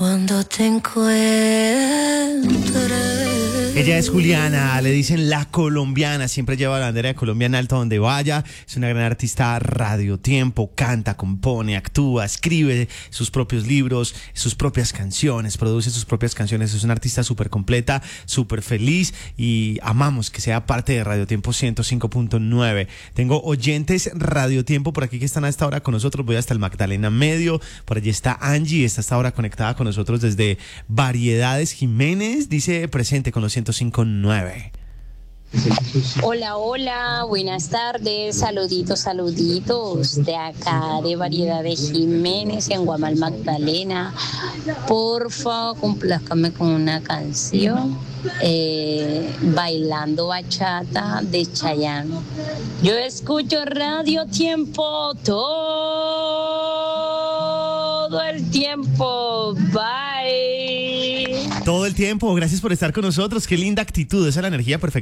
cuando te encuentre. Ella es Juliana, le dicen la colombiana, siempre lleva la bandera de Colombia en alto donde vaya, es una gran artista radio tiempo, canta, compone, actúa, escribe sus propios libros, sus propias canciones, produce sus propias canciones, es una artista súper completa, súper feliz y amamos que sea parte de Radio Tiempo 105.9. Tengo oyentes Radio Tiempo por aquí que están a esta hora con nosotros, voy hasta el Magdalena Medio, por allí está Angie, está a esta hora conectada con nosotros desde Variedades Jiménez, dice presente con los 105.9. Hola, hola, buenas tardes, saluditos de acá de Variedades Jiménez en Guamal Magdalena. Porfa, complázcame con una canción, Bailando Bachata de Chayanne. Yo escucho Radio Tiempo todo el tiempo, bye. Todo el tiempo, gracias por estar con nosotros, qué linda actitud, esa es la energía perfecta